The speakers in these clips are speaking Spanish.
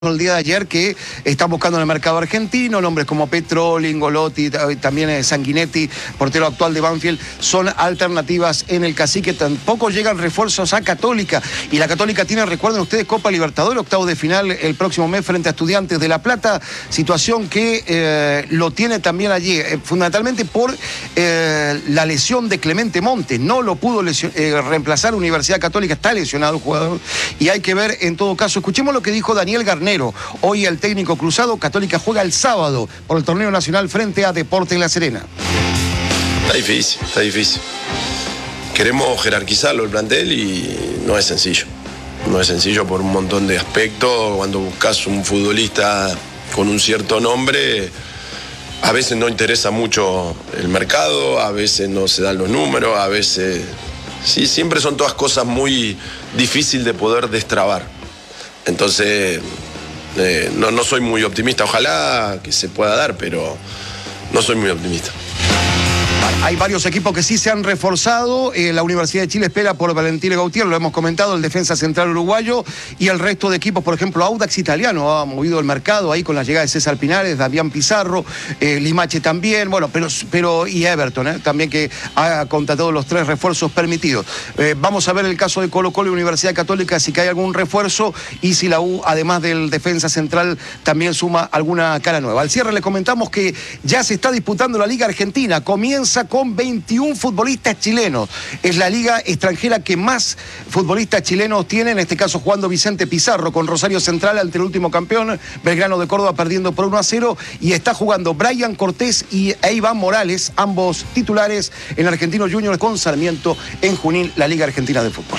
El día de ayer que están buscando en el mercado argentino, nombres como Petrolli, Golotti, también Sanguinetti, portero actual de Banfield, son alternativas en el Cacique. Tampoco llegan refuerzos a Católica, y la Católica tiene, recuerden ustedes, Copa Libertadores, octavos de final el próximo mes frente a Estudiantes de La Plata, situación que lo tiene también allí, fundamentalmente por la lesión de Clemente Montes. No lo pudo reemplazar Universidad Católica, está lesionado el jugador, y hay que ver en todo caso. Escuchemos lo que dijo Daniel Garnero. Hoy el técnico cruzado. Católica juega el sábado por el torneo nacional frente a Deportes La Serena. Está difícil. Queremos jerarquizarlo el plantel y no es sencillo. No es sencillo por un montón de aspectos. Cuando buscas un futbolista con un cierto nombre, a veces no interesa mucho el mercado, a veces no se dan los números, a veces... Sí, siempre son todas cosas muy difíciles de poder destrabar. Entonces... No soy muy optimista, ojalá que se pueda dar, pero no soy muy optimista. Hay varios equipos que sí se han reforzado. La Universidad de Chile espera por Valentín Gautier, lo hemos comentado, el defensa central uruguayo, y el resto de equipos, por ejemplo, Audax Italiano ha movido el mercado ahí con la llegada de César Pinares, Damián Pizarro, Limache también, bueno, pero y Everton, también, que ha contratado los 3 refuerzos permitidos. Vamos a ver el caso de Colo-Colo y Universidad Católica, si que hay algún refuerzo, y si la U, además del defensa central, también suma alguna cara nueva. Al cierre le comentamos que ya se está disputando la Liga Argentina, comienza con 21 futbolistas chilenos. Es la liga extranjera que más futbolistas chilenos tiene, en este caso jugando Vicente Pizarro con Rosario Central ante el último campeón, Belgrano de Córdoba, perdiendo por 1-0, y está jugando Brian Cortés y Iván Morales, ambos titulares en Argentino Juniors con Sarmiento en Junín, la Liga Argentina de Fútbol.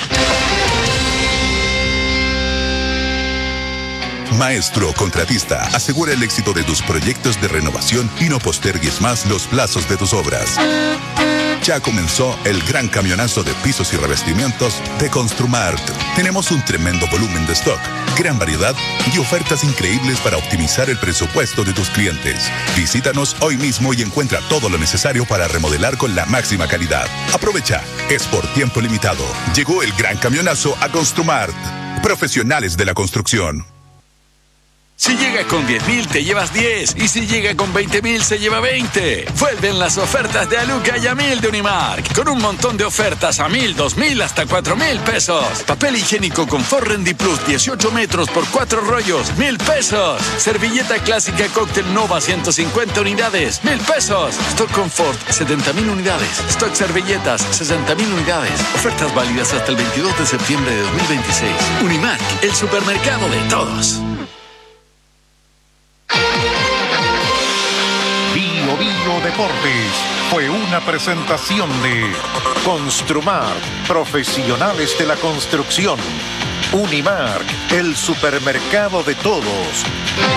Maestro Contratista, asegura el éxito de tus proyectos de renovación y no postergues más los plazos de tus obras. Ya comenzó el gran camionazo de pisos y revestimientos de Construmart. Tenemos un tremendo volumen de stock, gran variedad y ofertas increíbles para optimizar el presupuesto de tus clientes. Visítanos hoy mismo y encuentra todo lo necesario para remodelar con la máxima calidad. Aprovecha, es por tiempo limitado. Llegó el gran camionazo a Construmart. Profesionales de la construcción. Si llega con 10.000 te llevas 10, y si llega con 20.000 se lleva 20. Vuelven las ofertas de Aluca y a 1.000 de Unimark, con un montón de ofertas a 1.000, 2.000 hasta 4.000 pesos. Papel higiénico Confort Rendi Plus 18 metros por 4 rollos, 1.000 pesos. Servilleta clásica Cóctel Nova 150 unidades, 1.000 pesos. Stock Confort 70.000 unidades. Stock servilletas 60.000 unidades. Ofertas válidas hasta el 22 de septiembre de 2026. Unimark, el supermercado de todos. Bio Deportes fue una presentación de Construmart, profesionales de la construcción. Unimark, el supermercado de todos.